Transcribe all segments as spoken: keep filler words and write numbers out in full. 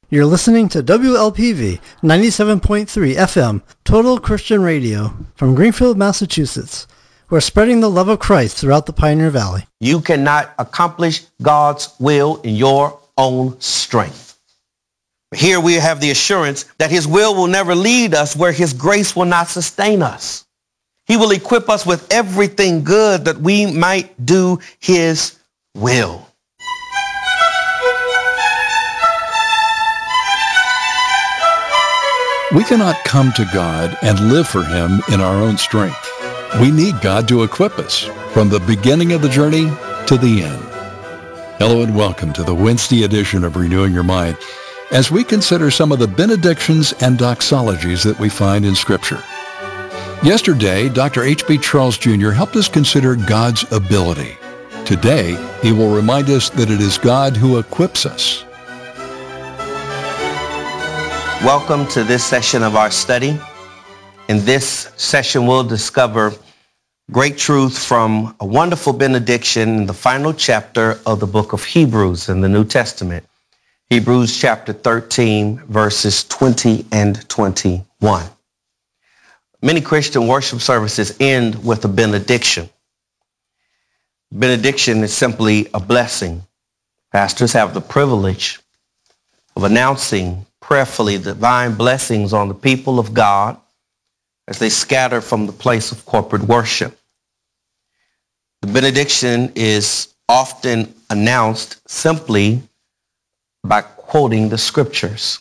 You're listening to W L P V ninety-seven point three F M, Total Christian Radio, from Greenfield, Massachusetts. We're spreading the love of Christ throughout the Pioneer Valley. You cannot accomplish God's will in your own strength. Here we have the assurance that his will will never lead us where his grace will not sustain us. He will equip us with everything good that we might do his will. We cannot come to God and live for him in our own strength. We need God to equip us from the beginning of the journey to the end. Hello and welcome to the Wednesday edition of Renewing Your Mind as we consider some of the benedictions and doxologies that we find in Scripture. Yesterday, Doctor H B Charles Junior helped us consider God's ability. Today, he will remind us that it is God who equips us. Welcome to this session of our study. In this session, we'll discover great truth from a wonderful benediction in the final chapter of the book of Hebrews in the New Testament. Hebrews chapter thirteen, verses twenty and twenty-one. Many Christian worship services end with a benediction. Benediction is simply a blessing. Pastors have the privilege of announcing prayerfully divine blessings on the people of God as they scatter from the place of corporate worship. The benediction is often announced simply by quoting the scriptures.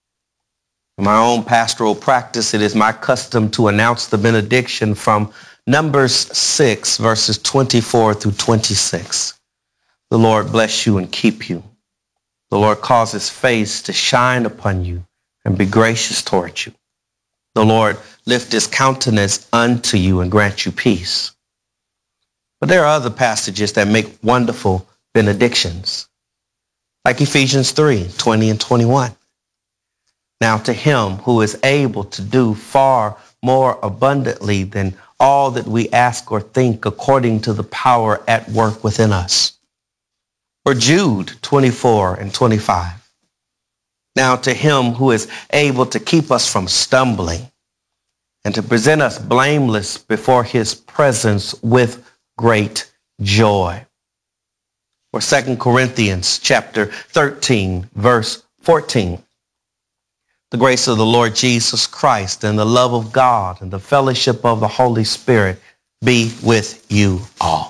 In my own pastoral practice, it is my custom to announce the benediction from Numbers six, verses twenty-four through twenty-six. The Lord bless you and keep you. The Lord cause his face to shine upon you and be gracious toward you. The Lord lift his countenance unto you and grant you peace. But there are other passages that make wonderful benedictions, like Ephesians three, twenty and twenty-one. Now to him who is able to do far more abundantly than all that we ask or think according to the power at work within us. Or Jude twenty-four and twenty-five. Now to him who is able to keep us from stumbling and to present us blameless before his presence with great joy. Or Second Corinthians chapter thirteen, verse fourteen. The grace of the Lord Jesus Christ and the love of God and the fellowship of the Holy Spirit be with you all.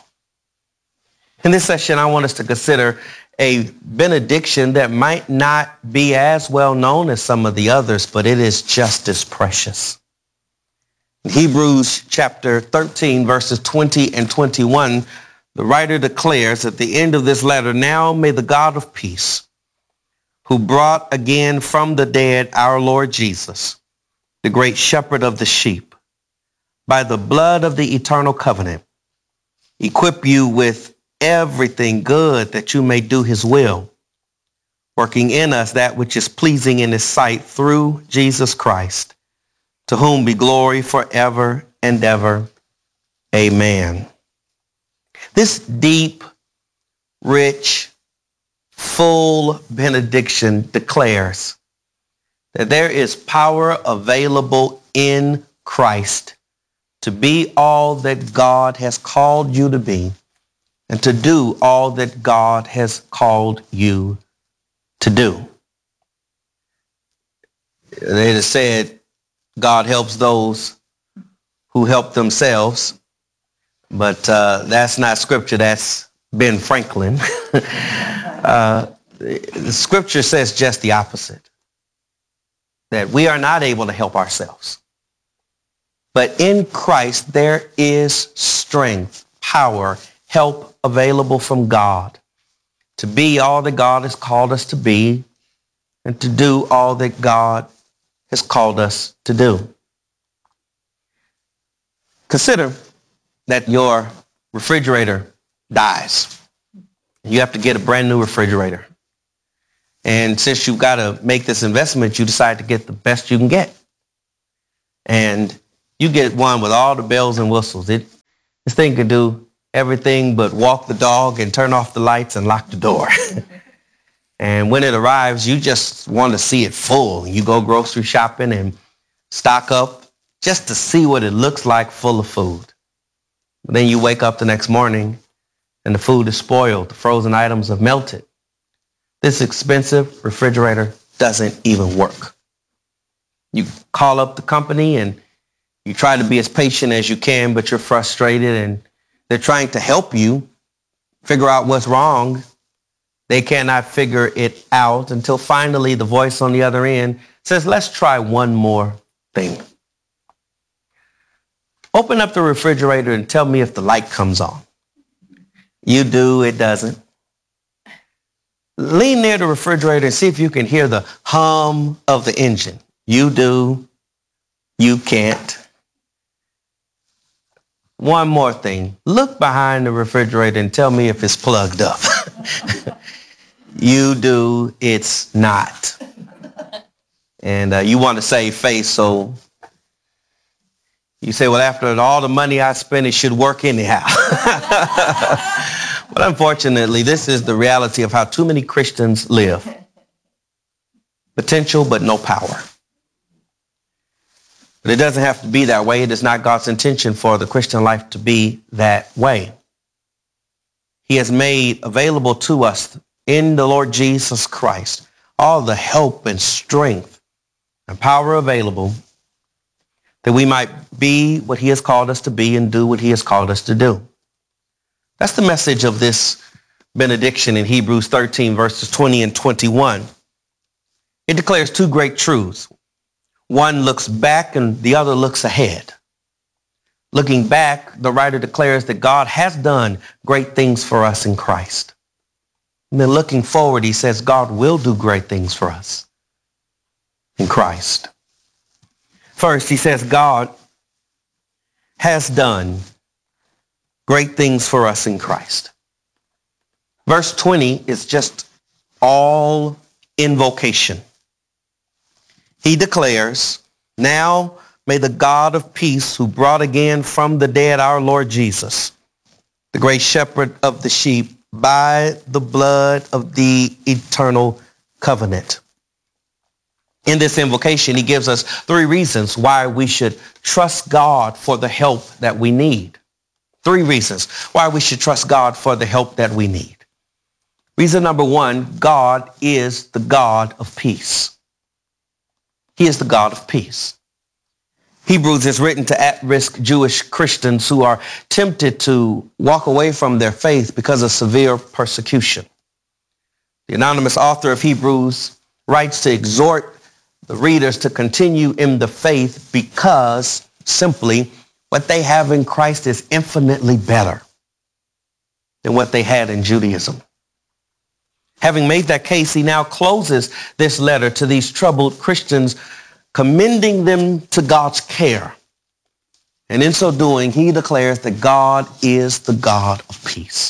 In this session, I want us to consider a benediction that might not be as well known as some of the others, but it is just as precious. In Hebrews chapter thirteen, verses twenty and twenty-one, the writer declares at the end of this letter, now may the God of peace, who brought again from the dead our Lord Jesus, the great shepherd of the sheep, by the blood of the eternal covenant, equip you with everything good that you may do his will, working in us that which is pleasing in his sight through Jesus Christ, to whom be glory forever and ever. Amen. This deep, rich, full benediction declares that there is power available in Christ to be all that God has called you to be, and to do all that God has called you to do. It is said, God helps those who help themselves, but uh, that's not scripture, that's Ben Franklin. uh, the scripture says just the opposite, that we are not able to help ourselves. But in Christ, there is strength, power, help available from God to be all that God has called us to be and to do all that God has called us to do. Consider that your refrigerator dies. You have to get a brand new refrigerator. And since you've got to make this investment, you decide to get the best you can get. And you get one with all the bells and whistles. It, this thing can do everything but walk the dog and turn off the lights and lock the door. And when it arrives, you just want to see it full. You go grocery shopping and stock up just to see what it looks like full of food. But then you wake up the next morning and the food is spoiled. The frozen items have melted. This expensive refrigerator doesn't even work. You call up the company and you try to be as patient as you can, but you're frustrated and they're trying to help you figure out what's wrong. They cannot figure it out until finally the voice on the other end says, let's try one more thing. Open up the refrigerator and tell me if the light comes on. You do, it doesn't. Lean near the refrigerator and see if you can hear the hum of the engine. You do, you can't. One more thing. Look behind the refrigerator and tell me if it's plugged up. You do, it's not. And uh, you want to save face, so you say, well, after all the money I spent, it should work anyhow. But unfortunately, this is the reality of how too many Christians live. Potential, but no power. But it doesn't have to be that way. It is not God's intention for the Christian life to be that way. He has made available to us in the Lord Jesus Christ all the help and strength and power available that we might be what he has called us to be and do what he has called us to do. That's the message of this benediction in Hebrews thirteen, verses twenty and twenty-one. It declares two great truths. One looks back and the other looks ahead. Looking back, the writer declares that God has done great things for us in Christ. And then looking forward, he says God will do great things for us in Christ. First, he says God has done great things for us in Christ. Verse twenty is just all invocation. He declares, now may the God of peace, who brought again from the dead our Lord Jesus, the great shepherd of the sheep, by the blood of the eternal covenant. In this invocation, he gives us three reasons why we should trust God for the help that we need. Three reasons why we should trust God for the help that we need. Reason number one, God is the God of peace. He is the God of peace. Hebrews is written to at-risk Jewish Christians who are tempted to walk away from their faith because of severe persecution. The anonymous author of Hebrews writes to exhort the readers to continue in the faith because simply what they have in Christ is infinitely better than what they had in Judaism. Having made that case, he now closes this letter to these troubled Christians, commending them to God's care. And in so doing, he declares that God is the God of peace.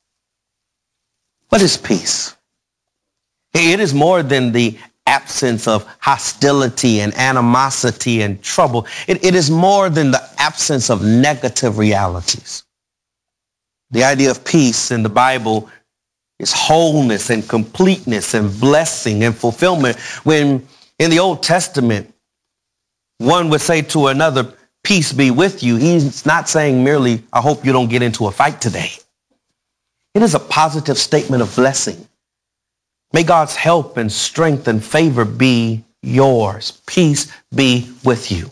What is peace? It is more than the absence of hostility and animosity and trouble. It, it is more than the absence of negative realities. The idea of peace in the Bible is wholeness and completeness and blessing and fulfillment. When in the Old Testament, one would say to another, peace be with you, he's not saying merely, I hope you don't get into a fight today. It is a positive statement of blessing. May God's help and strength and favor be yours. Peace be with you.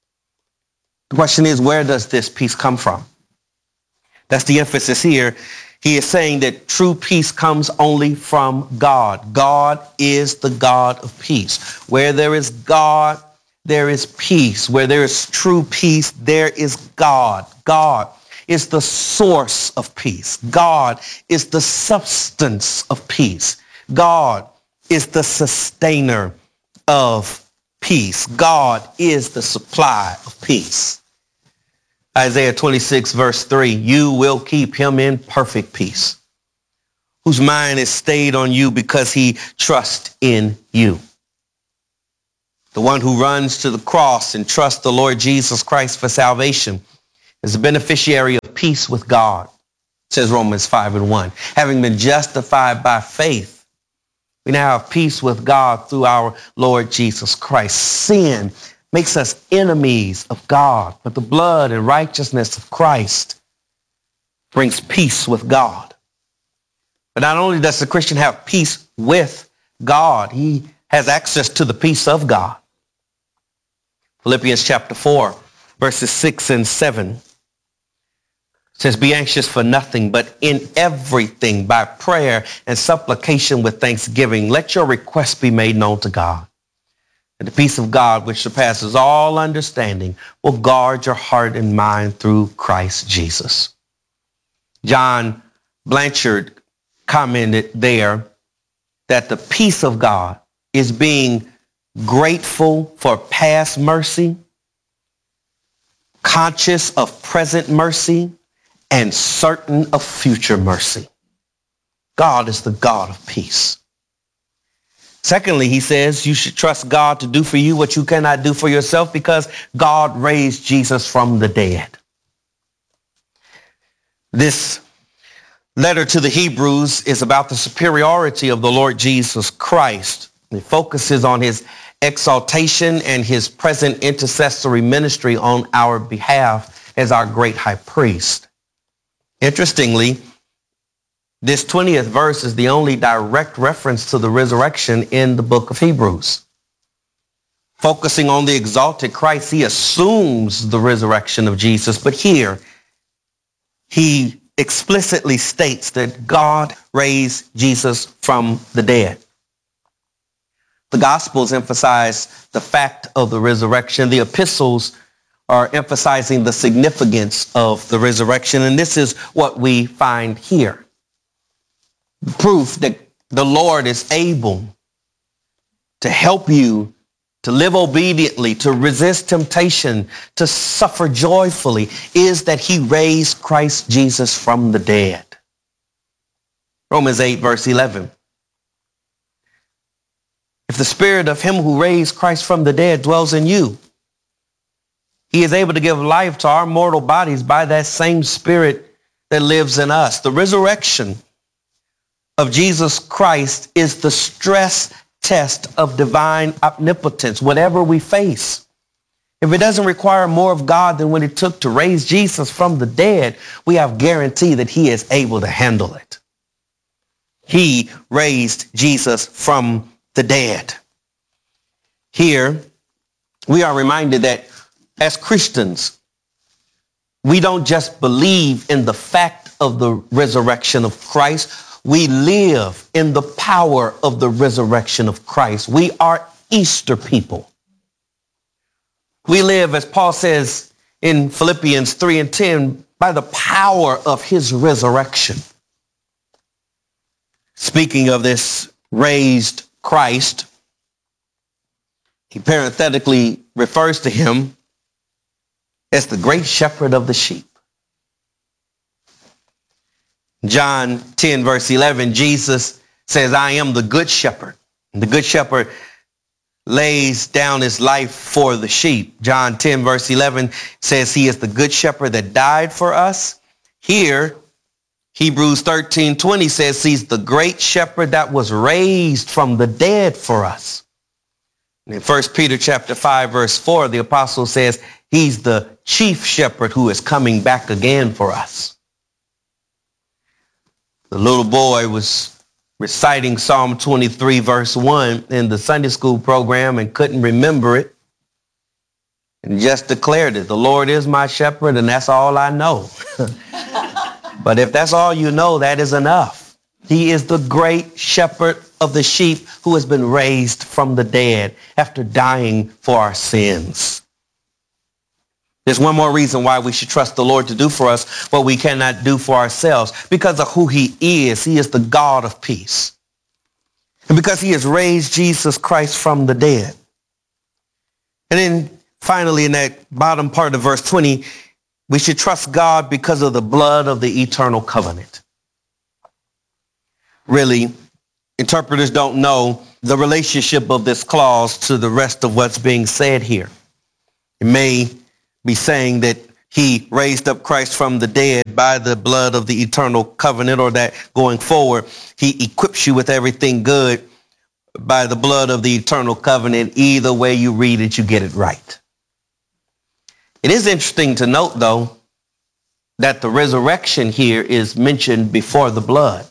The question is, where does this peace come from? That's the emphasis here. He is saying that true peace comes only from God. God is the God of peace. Where there is God, there is peace. Where there is true peace, there is God. God is the source of peace. God is the substance of peace. God is the sustainer of peace. God is the supply of peace. Isaiah twenty-six, verse three, you will keep him in perfect peace, whose mind is stayed on you because he trusts in you. The one who runs to the cross and trusts the Lord Jesus Christ for salvation is a beneficiary of peace with God, says Romans five and one. Having been justified by faith, We now have peace with God through our Lord Jesus Christ. Sin makes us enemies of God, but the blood and righteousness of Christ brings peace with God. But not only does the Christian have peace with God, he has access to the peace of God. Philippians chapter four, verses six and seven says, be anxious for nothing, but in everything by prayer and supplication with thanksgiving, let your requests be made known to God. And the peace of God, which surpasses all understanding, will guard your heart and mind through Christ Jesus. John Blanchard commented there that the peace of God is being grateful for past mercy, conscious of present mercy, and certain of future mercy. God is the God of peace. Secondly, he says you should trust God to do for you what you cannot do for yourself because God raised Jesus from the dead. This letter to the Hebrews is about the superiority of the Lord Jesus Christ. It focuses on his exaltation and his present intercessory ministry on our behalf as our great high priest. Interestingly, this twentieth verse is the only direct reference to the resurrection in the book of Hebrews. Focusing on the exalted Christ, he assumes the resurrection of Jesus, but here he explicitly states that God raised Jesus from the dead. The Gospels emphasize the fact of the resurrection. The epistles are emphasizing the significance of the resurrection, and this is what we find here. Proof that the Lord is able to help you to live obediently, to resist temptation, to suffer joyfully, is that he raised Christ Jesus from the dead. Romans eight, verse eleven. If the spirit of him who raised Christ from the dead dwells in you, he is able to give life to our mortal bodies by that same spirit that lives in us. The resurrection of Jesus Christ is the stress test of divine omnipotence, whatever we face. If it doesn't require more of God than what it took to raise Jesus from the dead, we have guarantee that he is able to handle it. He raised Jesus from the dead. Here, we are reminded that as Christians, we don't just believe in the fact of the resurrection of Christ. We live in the power of the resurrection of Christ. We are Easter people. We live, as Paul says in Philippians three and ten, by the power of his resurrection. Speaking of this raised Christ, he parenthetically refers to him as the great shepherd of the sheep. John ten, verse eleven, Jesus says, I am the good shepherd. And the good shepherd lays down his life for the sheep. John ten, verse eleven says he is the good shepherd that died for us. Here, Hebrews thirteen twenty says he's the great shepherd that was raised from the dead for us. And in First Peter chapter five, verse four, the apostle says he's the chief shepherd who is coming back again for us. The little boy was reciting Psalm twenty-three, verse one in the Sunday school program and couldn't remember it. And just declared it. The Lord is my shepherd, and that's all I know. But if that's all you know, that is enough. He is the great shepherd of the sheep who has been raised from the dead after dying for our sins. There's one more reason why we should trust the Lord to do for us what we cannot do for ourselves. Because of who he is. He is the God of peace. And because he has raised Jesus Christ from the dead. And then finally, in that bottom part of verse twenty, we should trust God because of the blood of the eternal covenant. Really, interpreters don't know the relationship of this clause to the rest of what's being said here. It may be saying that he raised up Christ from the dead by the blood of the eternal covenant, or that going forward, he equips you with everything good by the blood of the eternal covenant. Either way you read it, you get it right. It is interesting to note, though, that the resurrection here is mentioned before the blood.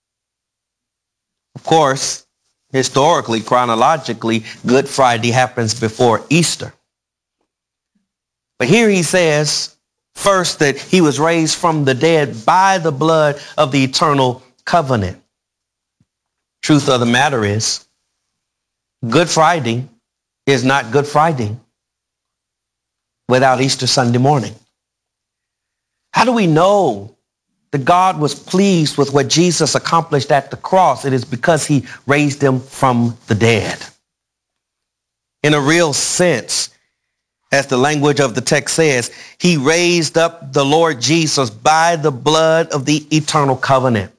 Of course, historically, chronologically, Good Friday happens before Easter. But here he says first that he was raised from the dead by the blood of the eternal covenant. Truth of the matter is, Good Friday is not Good Friday without Easter Sunday morning. How do we know that God was pleased with what Jesus accomplished at the cross? It is because he raised him from the dead. In a real sense, as the language of the text says, he raised up the Lord Jesus by the blood of the eternal covenant.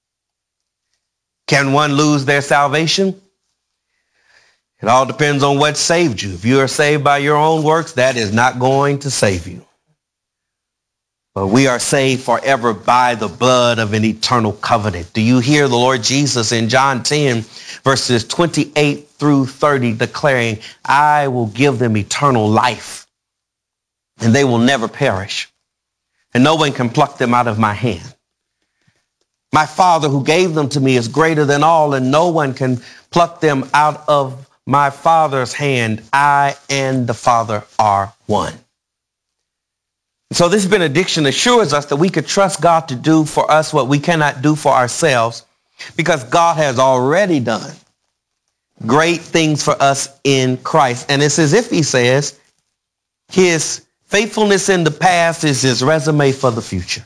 Can one lose their salvation? It all depends on what saved you. If you are saved by your own works, that is not going to save you. But we are saved forever by the blood of an eternal covenant. Do you hear the Lord Jesus in John ten, verses twenty-eight through thirty, declaring, I will give them eternal life, and they will never perish, and no one can pluck them out of my hand. My Father who gave them to me is greater than all, and no one can pluck them out of my Father's hand. I and the Father are one. So this benediction assures us that we could trust God to do for us what we cannot do for ourselves, because God has already done great things for us in Christ. And it's as if he says his faithfulness in the past is his resume for the future.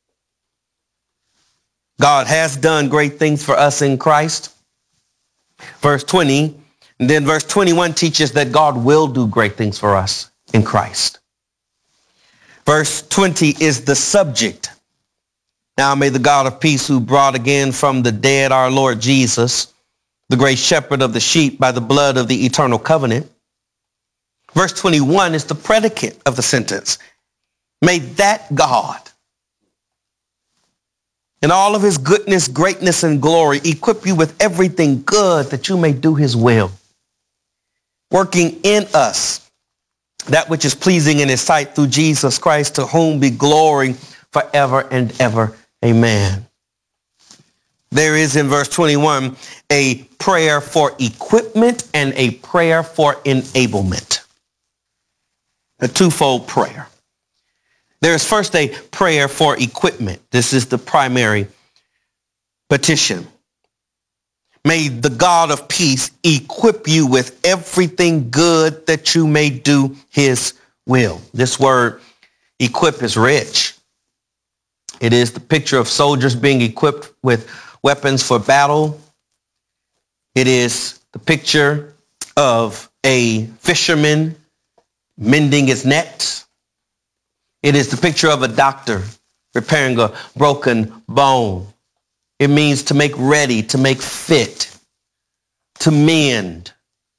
God has done great things for us in Christ. Verse twenty, and then verse twenty-one teaches that God will do great things for us in Christ. Verse twenty is the subject. Now may the God of peace, who brought again from the dead our Lord Jesus, the great shepherd of the sheep, by the blood of the eternal covenant. Verse twenty-one is the predicate of the sentence. May that God, in all of his goodness, greatness, and glory, equip you with everything good that you may do his will, working in us that which is pleasing in his sight through Jesus Christ, to whom be glory forever and ever. Amen. There is in verse twenty-one a prayer for equipment and a prayer for enablement. A twofold prayer. There is first a prayer for equipment. This is the primary petition. May the God of peace equip you with everything good that you may do his will. This word equip is rich. It is the picture of soldiers being equipped with weapons for battle. It is the picture of a fisherman mending his nets. It is the picture of a doctor repairing a broken bone. It means to make ready, to make fit, to mend.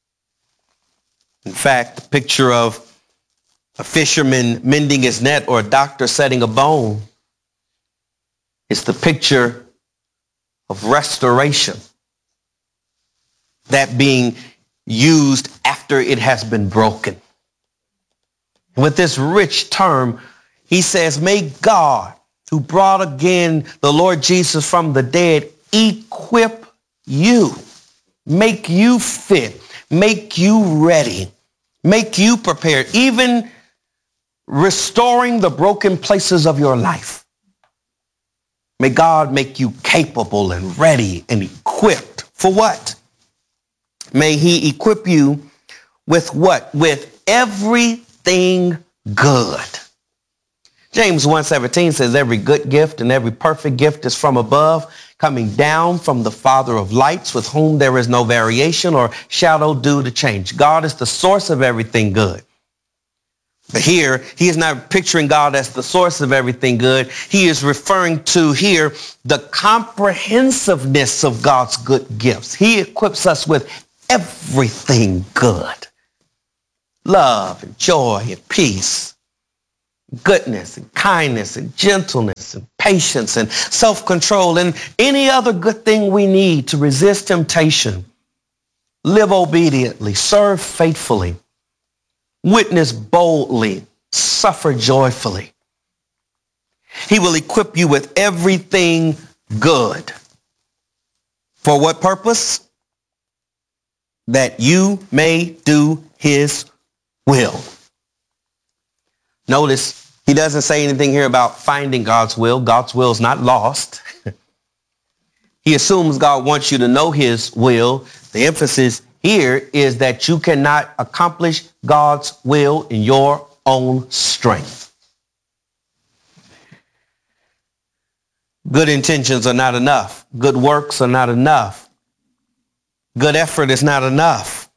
In fact, the picture of a fisherman mending his net or a doctor setting a bone is the picture of restoration, that being used after it has been broken. And with this rich term, he says, may God, who brought again the Lord Jesus from the dead, equip you, make you fit, make you ready, make you prepared, even restoring the broken places of your life. May God make you capable and ready and equipped for what? May he equip you with what? With everything good. James one seventeen says every good gift and every perfect gift is from above, coming down from the Father of lights, with whom there is no variation or shadow due to change. God is the source of everything good. But here, he is not picturing God as the source of everything good. He is referring to here the comprehensiveness of God's good gifts. He equips us with everything good. Love and joy and peace, goodness and kindness and gentleness and patience and self-control and any other good thing we need to resist temptation live obediently, serve faithfully, witness boldly, suffer joyfully. He will equip you with everything good. For what purpose? That you may do his will. Notice he doesn't say anything here about finding God's will. God's will is not lost. He assumes God wants you to know his will. The emphasis here is that you cannot accomplish God's will in your own strength. Good intentions are not enough. Good works are not enough. Good effort is not enough.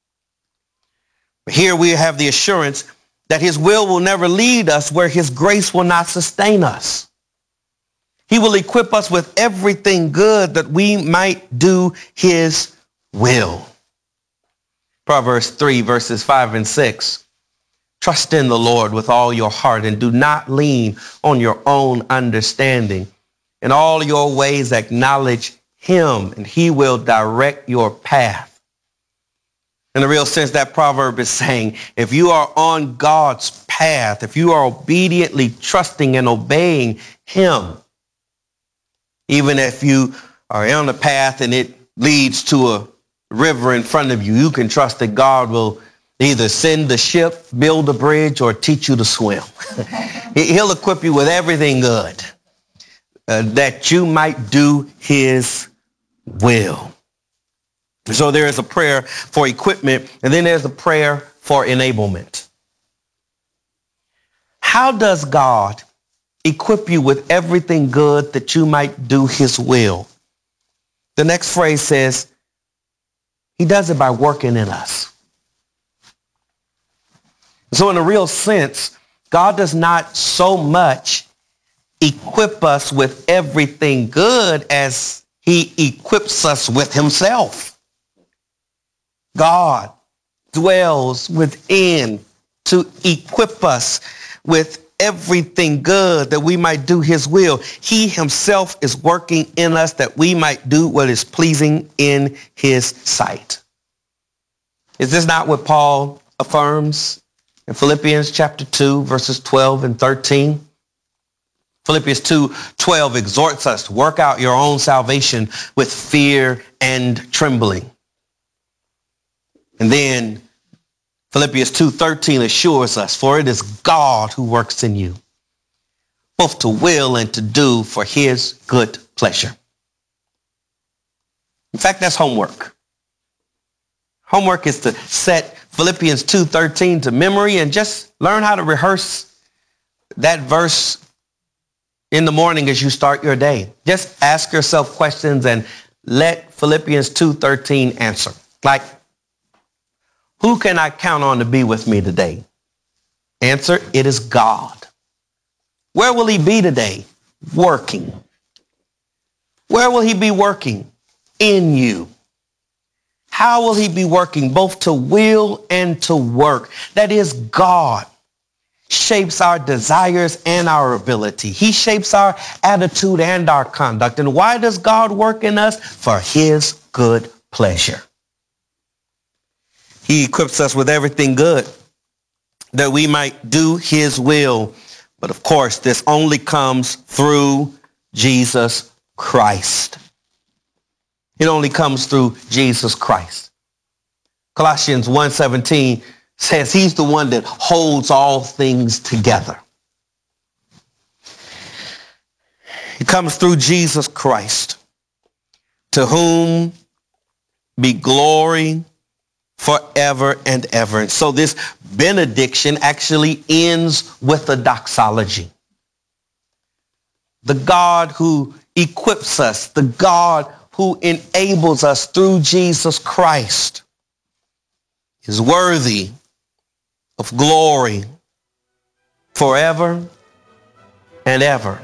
Here we have the assurance that his will will never lead us where his grace will not sustain us. He will equip us with everything good that we might do his will. Proverbs three, verses five and six. Trust in the Lord with all your heart and do not lean on your own understanding. In all your ways acknowledge him and he will direct your path. In a real sense, that proverb is saying, if you are on God's path, if you are obediently trusting and obeying him, even if you are on the path and it leads to a river in front of you, you can trust that God will either send the ship, build a bridge, or teach you to swim. He'll equip you with everything good uh, that you might do his will. So there is a prayer for equipment, and then there's a prayer for enablement. How does God equip you with everything good that you might do his will? The next phrase says, he does it by working in us. So in a real sense, God does not so much equip us with everything good as he equips us with himself. God dwells within to equip us with everything good that we might do his will. He himself is working in us that we might do what is pleasing in his sight. Is this not what Paul affirms in Philippians chapter two, verses twelve and thirteen? Philippians two twelve exhorts us to work out your own salvation with fear and trembling. And then Philippians two thirteen assures us, for it is God who works in you, both to will and to do for his good pleasure. In fact, that's homework. Homework is to set Philippians two thirteen to memory and just learn how to rehearse that verse in the morning as you start your day. Just ask yourself questions and let Philippians two thirteen answer. Like, who can I count on to be with me today? Answer, it is God. Where will he be today? Working. Where will he be working? In you. How will he be working? Both to will and to work. That is, God shapes our desires and our ability. He shapes our attitude and our conduct. And why does God work in us? For his good pleasure. He equips us with everything good that we might do his will. But of course, this only comes through Jesus Christ. It only comes through Jesus Christ. Colossians one seventeen says he's the one that holds all things together. It comes through Jesus Christ, to whom be glory forever and ever. And so this benediction actually ends with a doxology. The God who equips us, the God who enables us through Jesus Christ is worthy of glory forever and ever.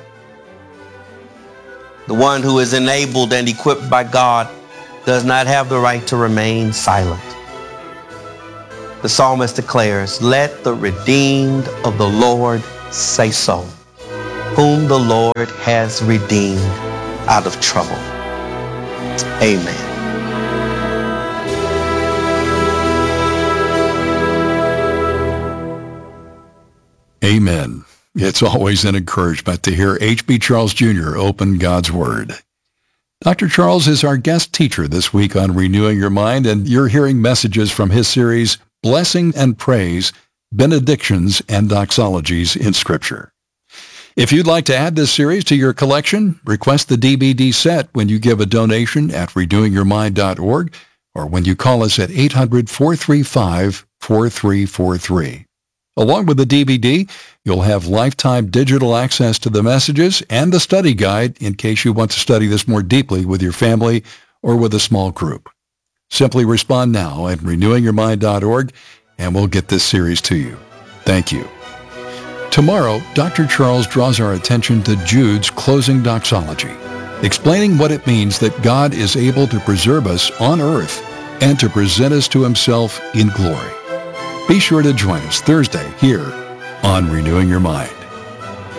The one who is enabled and equipped by God does not have the right to remain silent. The psalmist declares, let the redeemed of the Lord say so, whom the Lord has redeemed out of trouble. Amen. Amen. It's always an encouragement to hear H B Charles Junior open God's Word. Doctor Charles is our guest teacher this week on Renewing Your Mind, and you're hearing messages from his series, Blessing and Praise, Benedictions and Doxologies in Scripture. If you'd like to add this series to your collection, request the D V D set when you give a donation at renewing your mind dot org or when you call us at eight hundred, four three five, four three four three. Along with the D V D, you'll have lifetime digital access to the messages and the study guide in case you want to study this more deeply with your family or with a small group. Simply respond now at renewing your mind dot org and we'll get this series to you. Thank you. Tomorrow, Doctor Charles draws our attention to Jude's closing doxology, explaining what it means that God is able to preserve us on earth and to present us to himself in glory. Be sure to join us Thursday here on Renewing Your Mind.